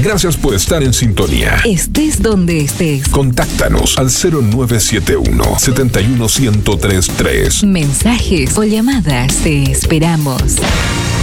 Gracias por estar en sintonía. Estés donde estés. Contáctanos al 0971 71133. Mensajes o llamadas, te esperamos.